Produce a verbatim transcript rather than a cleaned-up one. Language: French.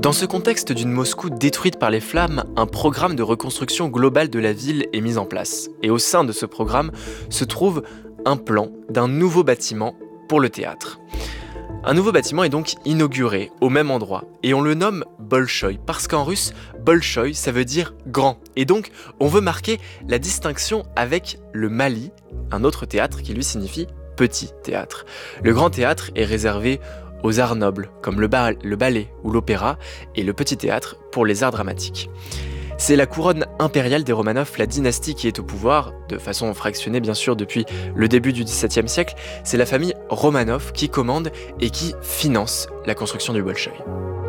Dans ce contexte d'une Moscou détruite par les flammes, un programme de reconstruction globale de la ville est mis en place. Et au sein de ce programme se trouve un plan d'un nouveau bâtiment pour le théâtre. Un nouveau bâtiment est donc inauguré au même endroit et on le nomme Bolchoï parce qu'en russe, Bolchoï ça veut dire grand et donc on veut marquer la distinction avec le Mali, un autre théâtre qui lui signifie petit théâtre. Le grand théâtre est réservé aux arts nobles comme le, ba- le ballet ou l'opéra et le petit théâtre pour les arts dramatiques. C'est la couronne impériale des Romanov, la dynastie qui est au pouvoir, de façon fractionnée bien sûr depuis le début du dix-septième siècle. C'est la famille Romanov qui commande et qui finance la construction du Bolchoï.